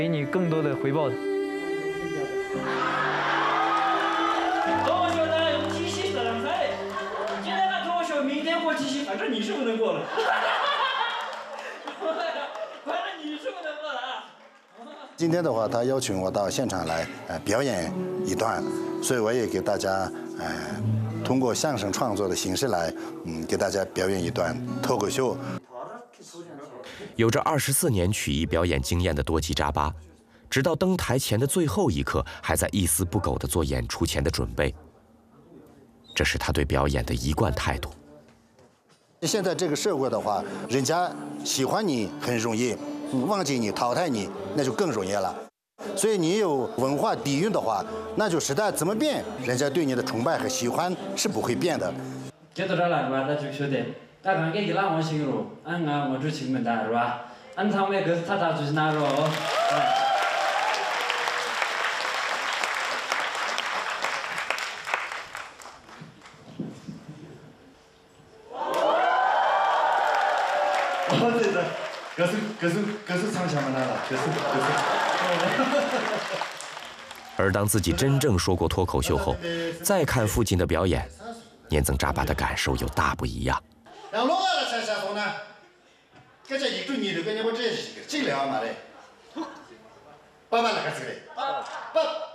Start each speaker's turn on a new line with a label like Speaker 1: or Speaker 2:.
Speaker 1: 给你更多的回报的。
Speaker 2: 同学呢用体系测量赛，今天的同学明天过体系，反正你是不能过了。反正你是不能过了啊。
Speaker 3: 今天的话，他邀请我到现场来表演一段，所以我也给大家通过相声创作的形式来给大家表演一段脱口秀。
Speaker 4: 有着24年曲艺表演经验的多吉扎巴，直到登台前的最后一刻，还在一丝不苟地做演出前的准备。这是他对表演的一贯态度。
Speaker 3: 现在这个社会的话，人家喜欢你很容易，忘记你、淘汰你，那就更容易了。所以你有文化底蕴的话，那就时代怎么变，人家对你的崇拜和喜欢是不会变的。
Speaker 2: 接到这来吧，那就晓得，大概给哪往形容，俺我就请门的是吧？俺他们可是他就是哪个哦。
Speaker 5: 这是长枪嘛来了，这是。
Speaker 4: 而当自己真正说过脱口秀后，再看父亲的表演，年增扎巴的感受又大不一样。
Speaker 3: 然后老二才山东呢，这一注你的，跟你我这了嘛嘞，爸爸那个是嘞，爸。